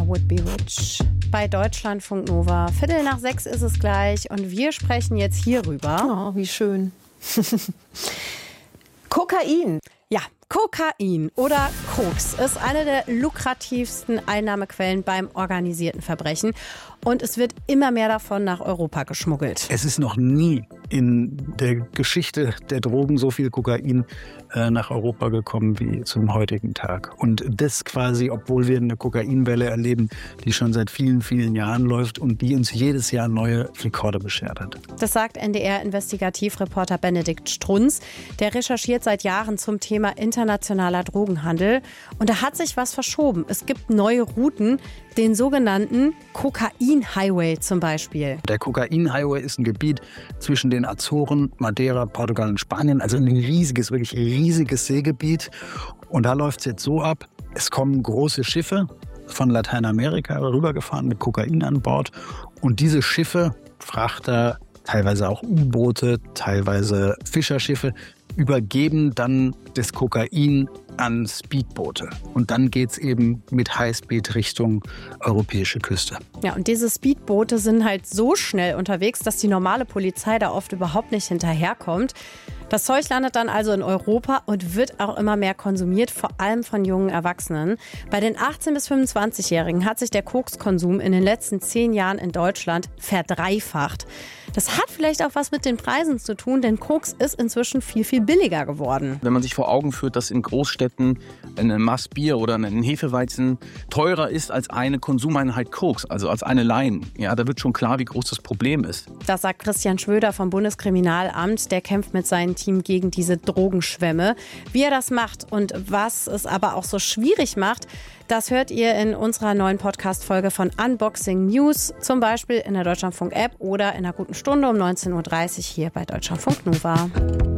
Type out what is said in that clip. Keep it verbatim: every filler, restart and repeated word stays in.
Would Be Rich bei Deutschlandfunk Nova. Viertel nach sechs ist es gleich und wir sprechen jetzt hierüber. Oh, wie schön. Kokain. Ja, Kokain oder Koks ist eine der lukrativsten Einnahmequellen beim organisierten Verbrechen. Und es wird immer mehr davon nach Europa geschmuggelt. Es ist noch nie in der Geschichte der Drogen so viel Kokain äh, nach Europa gekommen wie zum heutigen Tag. Und das quasi, obwohl wir eine Kokainwelle erleben, die schon seit vielen, vielen Jahren läuft und die uns jedes Jahr neue Rekorde beschert hat. Das sagt N D R-Investigativreporter Benedikt Strunz. Der recherchiert seit Jahren zum Thema internationaler Drogenhandel. Und da hat sich was verschoben. Es gibt neue Routen, den sogenannten Kokain-Highway zum Beispiel. Der Kokain-Highway ist ein Gebiet zwischen den Azoren, Madeira, Portugal und Spanien. Also ein riesiges, wirklich riesiges Seegebiet. Und da läuft es jetzt so ab, es kommen große Schiffe von Lateinamerika rübergefahren mit Kokain an Bord. Und diese Schiffe, Frachter, teilweise auch U-Boote, teilweise Fischerschiffe, übergeben dann das Kokain an Speedboote. Und dann geht's eben mit Highspeed Richtung europäische Küste. Ja, und diese Speedboote sind halt so schnell unterwegs, dass die normale Polizei da oft überhaupt nicht hinterherkommt. Das Zeug landet dann also in Europa und wird auch immer mehr konsumiert, vor allem von jungen Erwachsenen. Bei den achtzehn- bis fünfundzwanzigjährigen hat sich der Kokskonsum in den letzten zehn Jahren in Deutschland verdreifacht. Das hat vielleicht auch was mit den Preisen zu tun, denn Koks ist inzwischen viel, viel billiger geworden. Wenn man sich vor Augen führt, dass in Großstädten ein Maß Bier oder ein Hefeweizen teurer ist als eine Konsumeinheit Koks, also als eine Line, ja, da wird schon klar, wie groß das Problem ist. Das sagt Christian Schwöder vom Bundeskriminalamt. Der kämpft mit seinem Team gegen diese Drogenschwemme. Wie er das macht und was es aber auch so schwierig macht, das hört ihr in unserer neuen Podcast-Folge von Unboxing News, zum Beispiel in der Deutschlandfunk-App oder in einer guten Stunde um neunzehn Uhr dreißig hier bei Deutschlandfunk Nova.